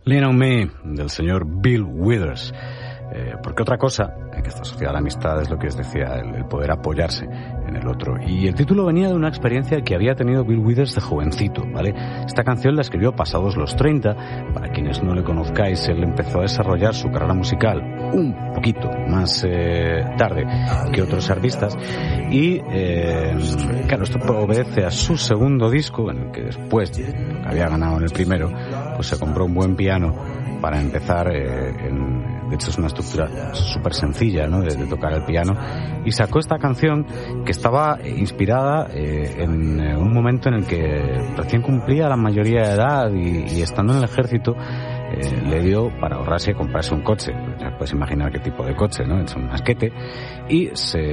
Lean on Me, del señor Bill Withers. Porque otra cosa, que esta sociedad de la amistad es lo que os decía, el poder apoyarse en el otro. Y el título venía de una experiencia que había tenido Bill Withers de jovencito, ¿vale? Esta canción la escribió pasados los 30. Para quienes no le conozcáis, él empezó a desarrollar su carrera musical un poquito más tarde que otros artistas. Y, claro, esto obedece a su segundo disco, en el que después de lo que había ganado en el primero, pues se compró un buen piano para empezar. De hecho, es una estructura súper sencilla, ¿no?, de tocar el piano, y sacó esta canción que estaba inspirada en un momento en el que recién cumplía la mayoría de edad y estando en el ejército le dio para ahorrarse y comprarse un coche. Ya puedes imaginar qué tipo de coche, ¿no? Es un Asquete, y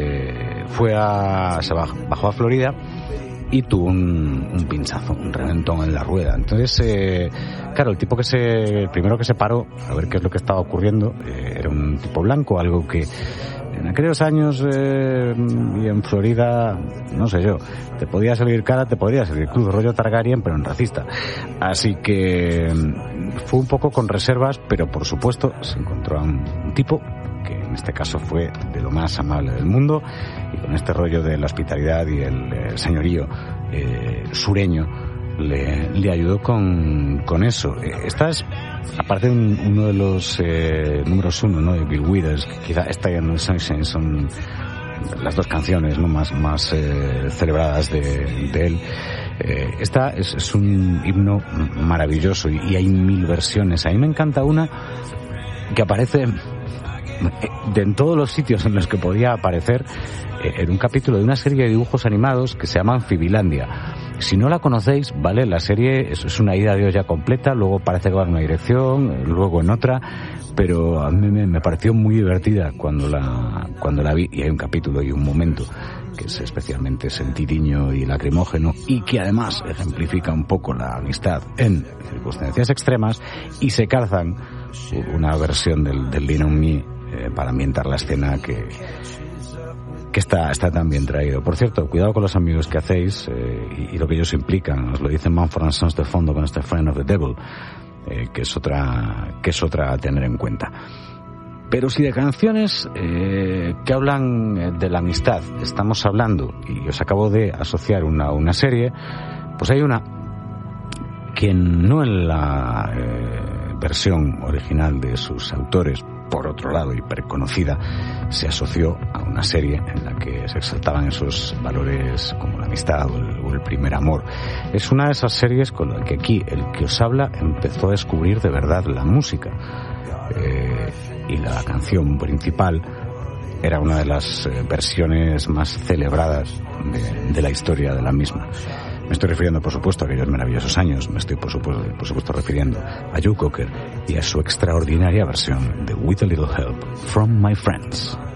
bajó a Florida y tuvo un pinchazo, un reventón en la rueda. Entonces, claro, el primero que se paró a ver qué es lo que estaba ocurriendo, era un tipo blanco, algo que en aquellos años y en Florida, no sé yo, te podía salir cara, te podría salir cruz, rollo Targaryen, pero en racista. Así que fue un poco con reservas, pero por supuesto se encontró a un tipo que en este caso fue de lo más amable del mundo, y con este rollo de la hospitalidad y el señorío sureño le ayudó con eso. Esta es, aparte, uno de los números uno, ¿no?, de Bill Withers, que quizá esta y No Sunshine son las dos canciones, ¿no?, más celebradas de él. Esta es un himno maravilloso y hay 1000 versiones. A mí me encanta una que aparece en todos los sitios en los que podía aparecer, en un capítulo de una serie de dibujos animados que se llama Fibilandia. Si no la conocéis, ¿vale? La serie es una ida de olla completa, luego parece que va en una dirección, luego en otra, pero a mí me pareció muy divertida cuando la vi, y hay un capítulo y un momento que es especialmente sentidiño y lacrimógeno, y que además ejemplifica un poco la amistad en circunstancias extremas, y se calzan una versión del Lean on Me para ambientar la escena que está tan bien traído. Por cierto, cuidado con los amigos que hacéis y lo que ellos implican. Os lo dice Mumford & Sons de fondo con este Friend of the Devil, que es otra a tener en cuenta. Pero si de canciones que hablan de la amistad estamos hablando, y os acabo de asociar una serie, pues hay una que no en la versión original de sus autores, por otro lado hiperconocida, se asoció a una serie en la que se exaltaban esos valores como la amistad o el primer amor. Es una de esas series con la que aquí el que os habla empezó a descubrir de verdad la música, y la canción principal era una de las versiones más celebradas de la historia de la misma. Me estoy refiriendo, por supuesto, a aquellos maravillosos años. Me estoy, por supuesto, refiriendo a Joe Cocker y a su extraordinaria versión de With a Little Help from My Friends.